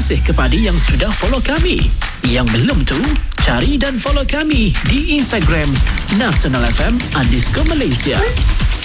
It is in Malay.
kasih kepada yang sudah follow kami. Yang belum tu, cari dan follow kami di Instagram Nasional FM _Malaysia.